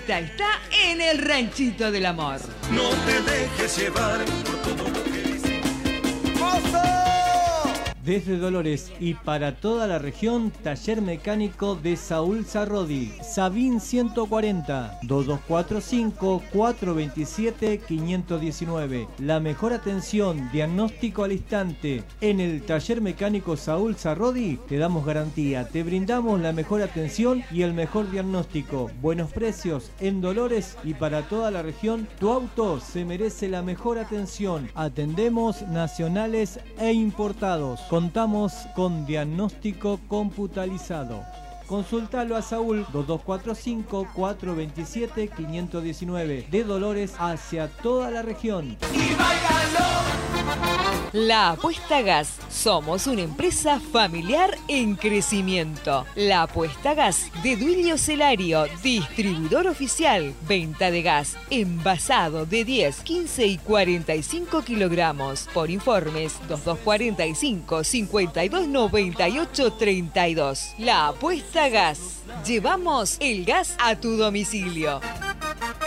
fiesta está en el Ranchito del Amor. No te dejes llevar por todo lo que dicen. Desde Dolores y para toda la región, taller mecánico de Saúl Sarrodi, Sabín 140, 2245-427-519. La mejor atención, diagnóstico al instante. En el taller mecánico Saúl Sarrodi te damos garantía, te brindamos la mejor atención y el mejor diagnóstico. Buenos precios en Dolores y para toda la región. Tu auto se merece la mejor atención. Atendemos nacionales e importados. Contamos con diagnóstico computarizado. Consultalo a Saúl 2245-427-519. De Dolores hacia toda la región. ¡Y váyalo! La Apuesta Gas. Somos una empresa familiar en crecimiento. La Apuesta Gas de Duilio Celario, distribuidor oficial. Venta de gas envasado de 10, 15 y 45 kilogramos. Por informes 2245 52 98 32. La Apuesta Gas. Llevamos el gas a tu domicilio.